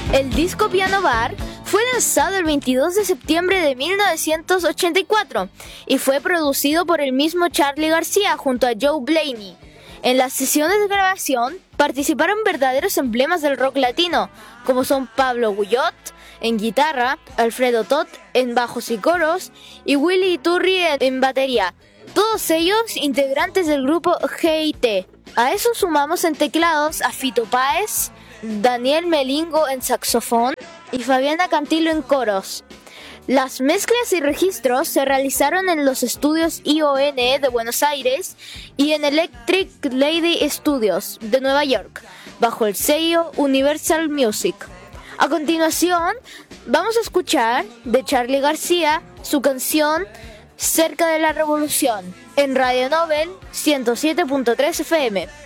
El disco Piano Bar fue lanzado el 22 de septiembre de 1984 y fue producido por el mismo Charly García junto a Joe Blaney. En las sesiones de grabación participaron verdaderos emblemas del rock latino, como son Pablo Guyot en guitarra, Alfredo Tot en bajos y coros y Willy Iturri en batería, todos ellos integrantes del grupo G&T. A eso sumamos en teclados a Fito Páez, Daniel Melingo en saxofón y Fabiana Cantilo en coros. Las mezclas y registros se realizaron en los estudios ION de Buenos Aires y en Electric Lady Studios de Nueva York, bajo el sello Universal Music. A continuación, vamos a escuchar de Charly García su canción Cerca de la Revolución en Radio Nobel 107.3 FM.